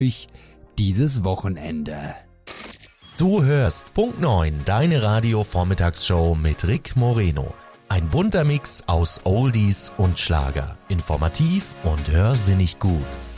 ich dieses Wochenende. Du hörst Punkt 9, deine Radio-Vormittagsshow mit Rick Moreno. Ein bunter Mix aus Oldies und Schlager. Informativ und hörsinnig gut.